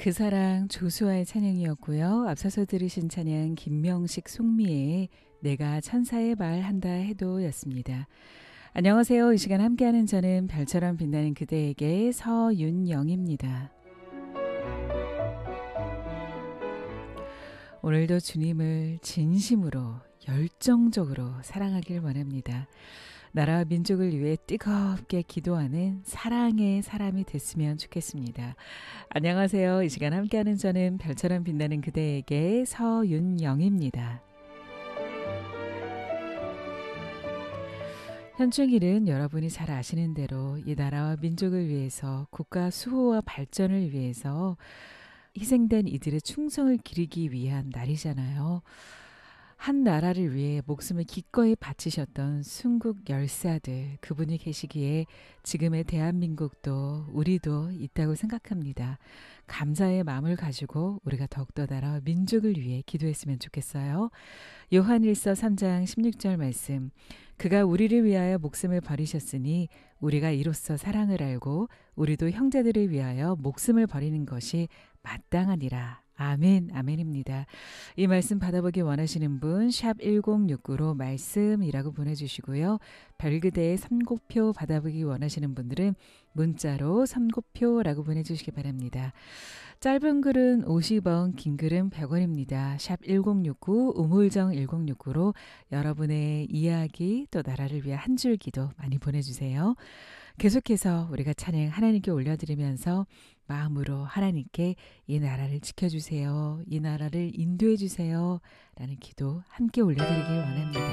그 사랑 조수아의 찬양이었고요. 앞서서 들으신 찬양 김명식 송미의 내가 천사의 말 한다 해도였습니다. 안녕하세요. 이 시간 함께하는 저는 별처럼 빛나는 그대에게 서윤영입니다. 오늘도 주님을 진심으로 열정적으로 사랑하길 원합니다. 나라와 민족을 위해 뜨겁게 기도하는 사랑의 사람이 됐으면 좋겠습니다. 안녕하세요. 이 시간 함께하는 저는 별처럼 빛나는 그대에게 서윤영입니다. 현충일은 여러분이 잘 아시는 대로 이 나라와 민족을 위해서 국가 수호와 발전을 위해서 희생된 이들의 충성을 기리기 위한 날이잖아요. 한 나라를 위해 목숨을 기꺼이 바치셨던 순국 열사들, 그분이 계시기에 지금의 대한민국도 우리도 있다고 생각합니다. 감사의 마음을 가지고 우리가 더욱더 나라와 민족을 위해 기도했으면 좋겠어요. 요한일서 3장 16절 말씀, 그가 우리를 위하여 목숨을 버리셨으니 우리가 이로써 사랑을 알고 우리도 형제들을 위하여 목숨을 버리는 것이 마땅하니라. 아멘, 아멘입니다. 이 말씀 받아보기 원하시는 분 샵 1069로 말씀이라고 보내주시고요. 별그대의 선곡표 받아보기 원하시는 분들은 문자로 선곡표라고 보내주시기 바랍니다. 짧은 글은 50원, 긴 글은 100원입니다. 샵 1069, 우물정 1069로 여러분의 이야기 또 나라를 위한 한 줄 기도 많이 보내주세요. 계속해서 우리가 찬양 하나님께 올려드리면서 마음으로 하나님께 이 나라를 지켜주세요. 이 나라를 인도해 주세요. 라는 기도 함께 올려드리길 원합니다.